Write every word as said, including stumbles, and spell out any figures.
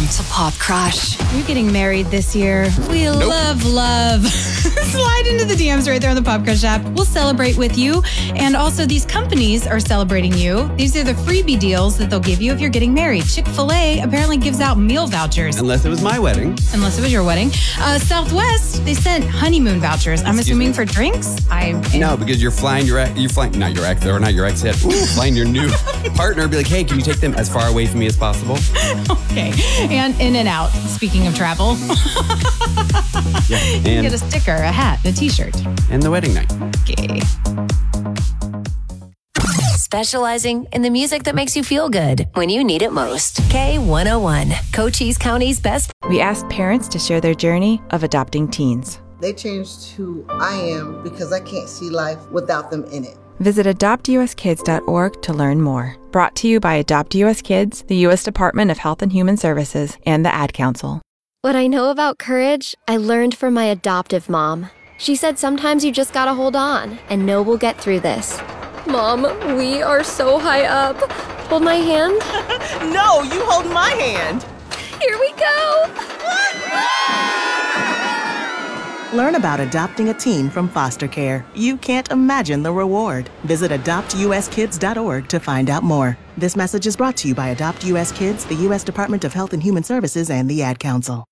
Welcome to Pop Crush. You're getting married this year. We Nope. love love. Slide into the D Ms right there on the Pop Crush app. We'll celebrate with you. And also, these companies are celebrating you. These are the freebie deals that they'll give you if you're getting married. Chick-fil-A apparently gives out meal vouchers. Unless it was my wedding. Unless it was your wedding. Uh, Southwest, they sent honeymoon vouchers. I'm Excuse assuming me? for drinks? I No, because you're flying your ex, you're flying, not your ex, or not your ex yet. Ooh, flying your new partner. Be like, hey, can you take them as far away from me as possible? Okay. And in and out, speaking of travel. Yeah. You And, get a sticker, a hat, a t-shirt. and the wedding night. Okay. Specializing in the music that makes you feel good when you need it most. K one oh one, Cochise County's best. We asked parents to share their journey of adopting teens. They changed who I am because I can't see life without them in it. Visit adopt u s kids dot org to learn more. Brought to you by Adopt U S Kids, the U S Department of Health and Human Services, and the Ad Council. What I know about courage, I learned from my adoptive mom. She said sometimes you just gotta hold on and know we'll get through this. Mom, we are so high up. Hold my hand. No, you hold my hand. Here we go. Learn about adopting a teen from foster care. You can't imagine the reward. Visit adopt u s kids dot org to find out more. This message is brought to you by Adopt U S Kids, the U S Department of Health and Human Services, and the Ad Council.